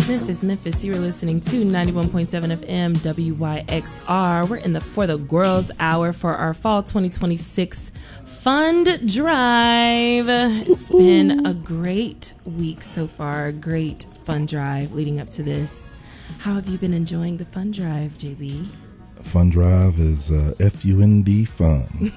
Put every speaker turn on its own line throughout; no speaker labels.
Memphis. You are listening to 91.7 FM WYXR. We're in the For the Girls Hour for our Fall 2026 Fund Drive. It's been a great week so far, a great fund drive leading up to this. How have you been enjoying the fund drive, JB?
Fund drive is F-U-N-D fun.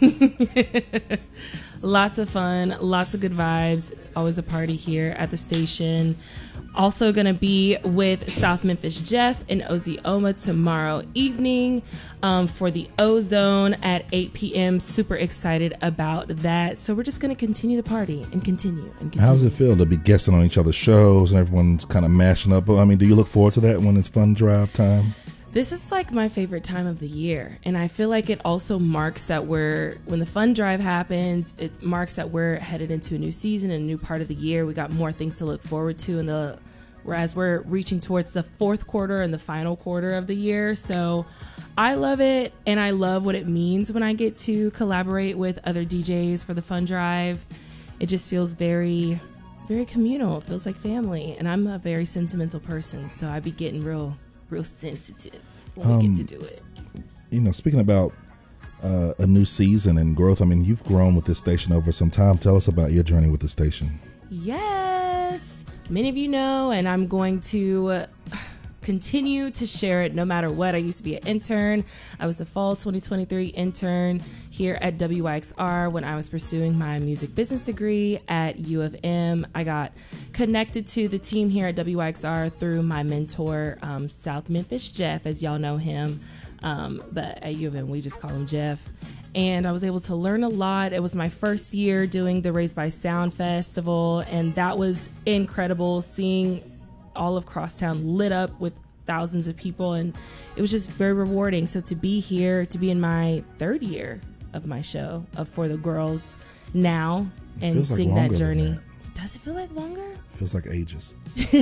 Lots of fun, lots of good vibes. It's always a party here at the station. Also going to be with South Memphis Jeff in Ozioma tomorrow evening for the Ozone at 8 p.m. Super excited about that. So we're just going to continue the party and continue.
How does it feel to be guesting on each other's shows and everyone's kind of mashing up? I mean, do you look forward to that when it's fund drive time?
This is like my favorite time of the year, and I feel like it also marks that when the fund drive happens, it marks that we're headed into a new season and a new part of the year. We got more things to look forward to whereas we're reaching towards the fourth quarter and the final quarter of the year. So I love it, and I love what it means when I get to collaborate with other DJs for the fund drive. It just feels very, very communal. It feels like family, and I'm a very sentimental person, so I be getting real sensitive when we get to do it.
You know, speaking about a new season and growth, I mean, you've grown with this station over some time. Tell us about your journey with the station.
Yes, many of you know, and I'm going to continue to share it no matter what. I used to be an intern. I was the fall 2023 intern here at WYXR when I was pursuing my music business degree at U of M. I got connected to the team here at WYXR through my mentor, South Memphis Jeff, as y'all know him. But at U of M, we just call him Jeff. And I was able to learn a lot. It was my first year doing the Raised by Sound Festival, and that was incredible, seeing all of Crosstown lit up with thousands of people, and it was just very rewarding. So to be here, to be in my third year of my show of For the Girls now and seeing that journey. Does it feel like longer?
It feels like ages.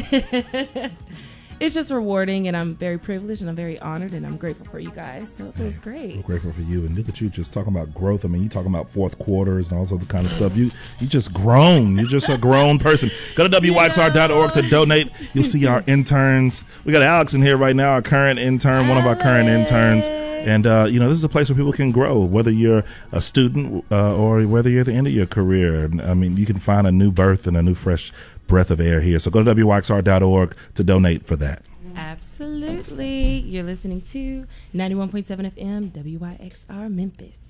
It's just rewarding, and I'm very privileged, and I'm very honored, and I'm grateful for you guys. So it feels great.
We're grateful for you, and look at you just talking about growth. I mean, you talking about fourth quarters and all this other kind of stuff. You just grown. You're just a grown person. Go to WYXR.org to donate. You'll see our interns. We got Alex in here right now, our current intern, one of our current interns. And, you know, this is a place where people can grow, whether you're a student or whether you're at the end of your career. I mean, you can find a new birth and a new fresh breath of air here. So go to WYXR.org to donate for that.
Absolutely. You're listening to 91.7 FM WYXR Memphis.